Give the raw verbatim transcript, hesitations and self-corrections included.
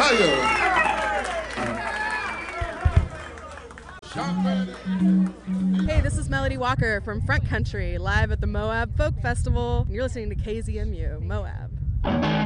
Hey, this is Melody Walker from Front Country, live at the Moab Folk Festival. And you're listening to K Z M U, Moab.